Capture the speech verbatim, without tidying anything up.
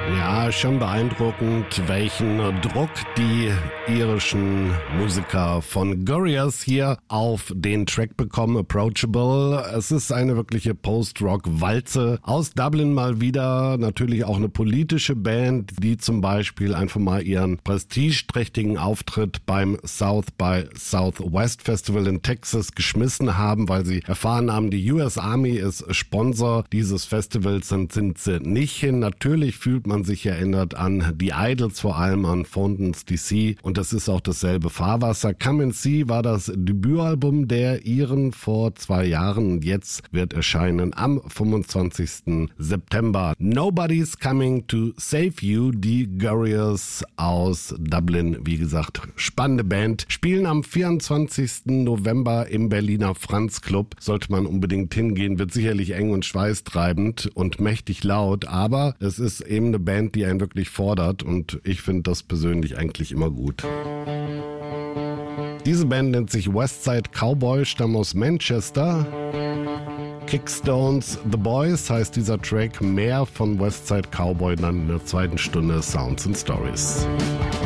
Ja, schon beeindruckend, welchen Druck die irischen Musiker von Gorillaz hier auf den Track bekommen, Approachable. Es ist eine wirkliche Post-Rock-Walze aus Dublin mal wieder. Natürlich auch eine politische Band, die zum Beispiel einfach mal ihren prestigeträchtigen Auftritt beim South by Southwest Festival in Texas geschmissen haben, weil sie erfahren haben, die U S Army ist Sponsor dieses Festivals, und sind sie nicht hin. Natürlich fühlt man sich erinnert an die Idols, vor allem an Fountains D C, und das ist auch dasselbe Fahrwasser. Come and See war das Debütalbum der Iren vor zwei Jahren und jetzt wird erscheinen am fünfundzwanzigsten September. Nobody's Coming to Save You, die Gorillaz aus Dublin, wie gesagt, spannende Band, spielen am vierundzwanzigsten November im Berliner Franz Club. Sollte man unbedingt hingehen, wird sicherlich eng und schweißtreibend und mächtig laut, aber es ist eben eine Band, die einen wirklich fordert, und ich finde das persönlich eigentlich immer gut. Diese Band nennt sich Westside Cowboy, stammen aus Manchester. Kickstones The Boys heißt dieser Track. Mehr von Westside Cowboy dann in der zweiten Stunde Sounds and Stories.